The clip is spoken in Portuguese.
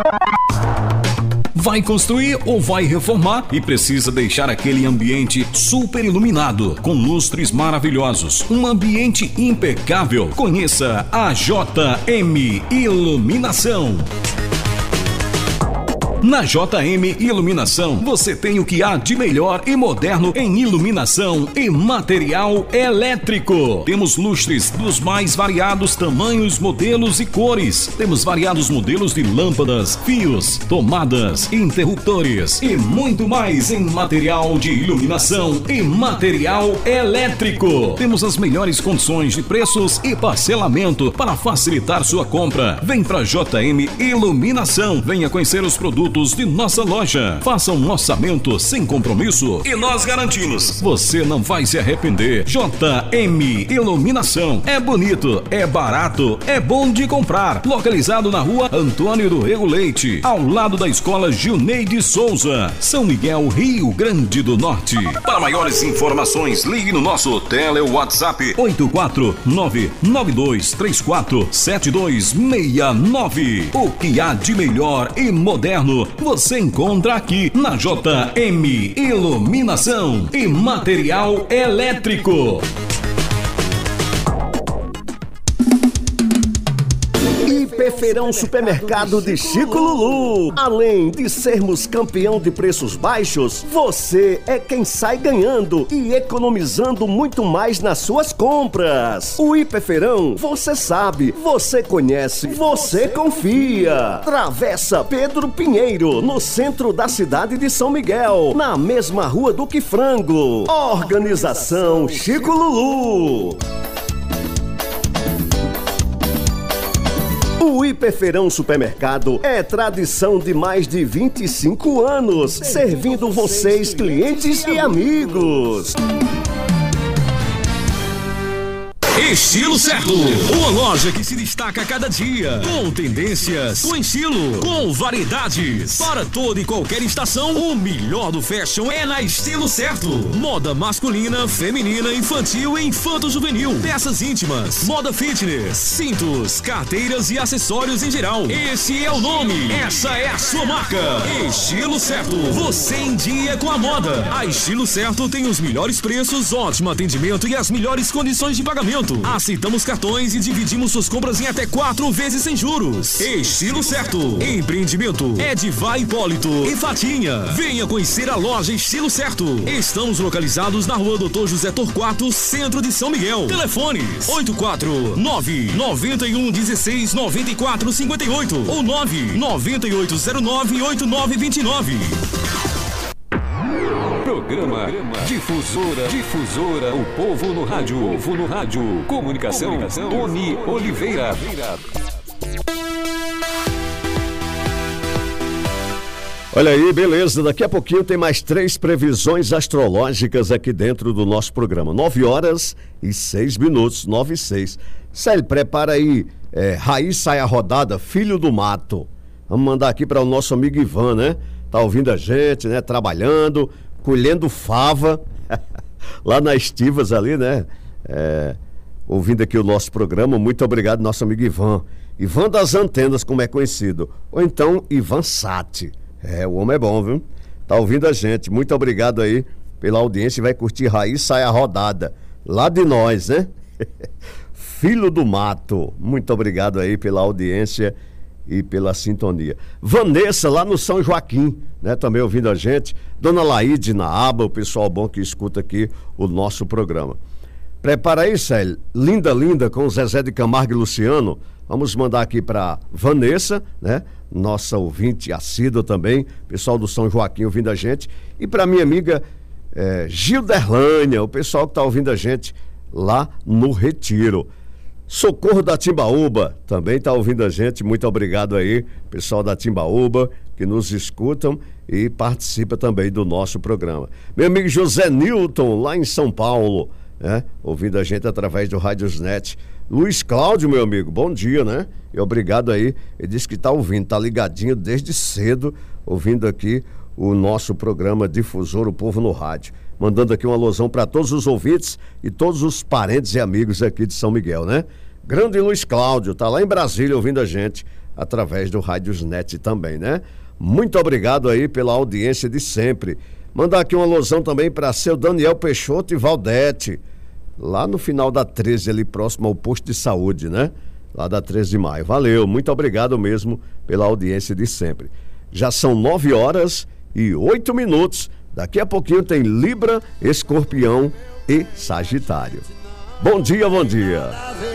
Vai construir ou vai reformar e precisa deixar aquele ambiente super iluminado, com lustres maravilhosos, um ambiente impecável? Conheça a JM Iluminação. Na JM Iluminação, você tem o que há de melhor e moderno em iluminação e material elétrico. Temos lustres dos mais variados tamanhos, modelos e cores. Temos variados modelos de lâmpadas, fios, tomadas, interruptores e muito mais em material de iluminação e material elétrico. Temos as melhores condições de preços e parcelamento para facilitar sua compra. Vem para JM Iluminação. Venha conhecer os produtos de nossa loja. Faça um orçamento sem compromisso e nós garantimos, você não vai se arrepender. JM Iluminação. É bonito, é barato, é bom de comprar. Localizado na rua Antônio do Rego Leite, ao lado da escola Gilneide Souza, São Miguel, Rio Grande do Norte. Para maiores informações, ligue no nosso tele-WhatsApp 84992347269. O que há de melhor e moderno você encontra aqui na JM Iluminação e Material Elétrico. Feirão Supermercado de Chico Lulu. Além de sermos campeão de preços baixos, você é quem sai ganhando e economizando muito mais nas suas compras. O Hiperfeirão, você sabe, você conhece, você confia. Travessa Pedro Pinheiro, no centro da cidade de São Miguel, na mesma rua do que Frango. Organização Chico Lulu. O Hiperfeirão Supermercado é tradição de mais de 25 anos, servindo vocês, clientes e amigos. Estilo Certo, uma loja que se destaca a cada dia, com tendências, com estilo, com variedades, para toda e qualquer estação. O melhor do fashion é na Estilo Certo. Moda masculina, feminina, infantil e infanto-juvenil, peças íntimas, moda fitness, cintos, carteiras e acessórios em geral. Esse é o nome, essa é a sua marca. Estilo Certo, você em dia com a moda. A Estilo Certo tem os melhores preços, ótimo atendimento e as melhores condições de pagamento. Aceitamos cartões e dividimos suas compras em até 4 vezes sem juros. Estilo Certo. Empreendimento é de Vai Hipólito e Fatinha. Venha conhecer a loja Estilo Certo. Estamos localizados na rua Dr. José Torquato, centro de São Miguel. Telefones 849-9116-9458 ou 99809-8929. Programa Difusora, o povo no rádio. Comunicação, Tony Oliveira. Olha aí, beleza, daqui a pouquinho tem mais 3 previsões astrológicas aqui dentro do nosso programa. 9h06, 9h06. Célio, prepara aí, Raiz Saia Rodada, Filho do Mato. Vamos mandar aqui para o nosso amigo Ivan, né? Tá ouvindo a gente, né? Trabalhando, colhendo fava, lá nas Estivas ali, né? Ouvindo aqui o nosso programa. Muito obrigado, nosso amigo Ivan. Ivan das Antenas, como é conhecido. Ou então, Ivan Sati. O homem é bom, viu? Tá ouvindo a gente. Muito obrigado aí pela audiência e vai curtir Raiz Saia Rodada. Lá de nós, né? Filho do Mato. Muito obrigado aí pela audiência e pela sintonia. Vanessa, lá no São Joaquim, né? Também ouvindo a gente. Dona Laide na aba, o pessoal bom que escuta aqui o nosso programa. Prepara aí, Célio. Linda, linda, com Zezé de Camargo e Luciano. Vamos mandar aqui para Vanessa, né? Nossa ouvinte assídua também, pessoal do São Joaquim ouvindo a gente. E para minha amiga Gilderlânia, o pessoal que está ouvindo a gente lá no Retiro. Socorro da Timbaúba também está ouvindo a gente. Muito obrigado aí, pessoal da Timbaúba, que nos escutam e participa também do nosso programa. Meu amigo José Newton, lá em São Paulo, né? Ouvindo a gente através do Radiosnet. Luiz Cláudio, meu amigo, bom dia, né? E obrigado aí. Ele disse que está ouvindo, está ligadinho desde cedo, ouvindo aqui o nosso programa Difusor, o Povo no Rádio. Mandando aqui uma alusão para todos os ouvintes e todos os parentes e amigos aqui de São Miguel, né? Grande Luiz Cláudio, tá lá em Brasília ouvindo a gente, através do Rádiosnet também, né? Muito obrigado aí pela audiência de sempre. Mandar aqui uma alusão também para seu Daniel Peixoto e Valdete, lá no final da 13, ali próximo ao posto de saúde, né? Lá da 13 de maio. Valeu, muito obrigado mesmo pela audiência de sempre. Já são 9h08. Daqui a pouquinho tem Libra, Escorpião e Sagitário. Bom dia, bom dia.